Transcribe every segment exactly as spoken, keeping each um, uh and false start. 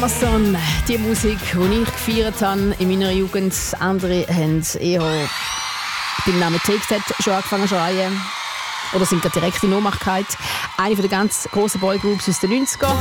Amazon, die Musik, die ich gefeiert habe in meiner Jugend. Andere haben eher beim Namen Take-That schon angefangen zu schreien. Oder sind gerade direkt in Ohnmacht. Eine der ganz grossen Boygroups aus den neunziger.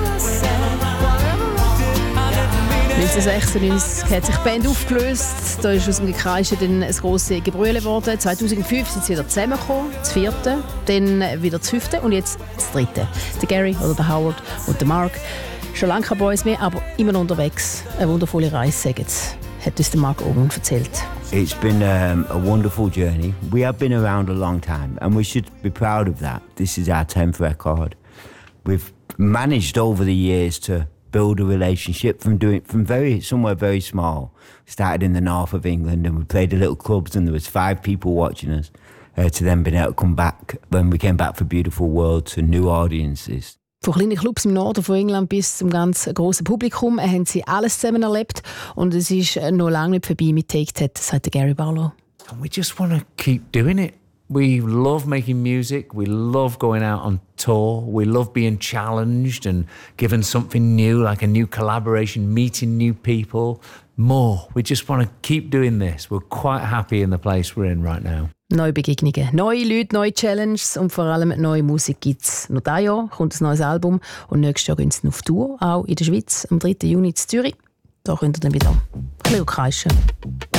neunzehnhundertsechsundneunzig hat sich die Band aufgelöst. Da ist aus dem Gekreischen dann ein grosses Gebrülle geworden. zweitausendfünf sind sie wieder zusammengekommen, das vierte, dann wieder das fünfte und jetzt das dritte. Der Gary oder der Howard und der Mark. Schon lange keine Boys mehr, aber immer noch unterwegs. Eine wundervolle Reise, sagen sie, hat uns der Mark Owen erzählt. It's been um, a wonderful journey. We have been around a long time and we should be proud of that. This is our tenth record. We've managed over the years to build a relationship from doing from very somewhere very small. We started in the north of England and we played at little clubs and there was five people watching us. Uh, to then being able to come back when we came back for Beautiful World to new audiences. Von kleinen Clubs im Norden von England bis zum ganz grossen Publikum haben sie alles zusammen erlebt und es ist noch lange nicht vorbei mit Take-That, sagt Gary Barlow. And we just want to keep doing it. We love making music, we love going out on tour, we love being challenged and given something new, like a new collaboration, meeting new people. More. We just want to keep doing this. We're quite happy in the place we're in right now. Neue Begegnungen, neue Leute, neue Challenges und vor allem neue Musik gibt es. Noch dieses Jahr kommt ein neues Album und nächstes Jahr gehen sie auf Tour, auch in der Schweiz, am dritten Juni in Zürich. Da könnt ihr dann wieder ein bisschen kreischen.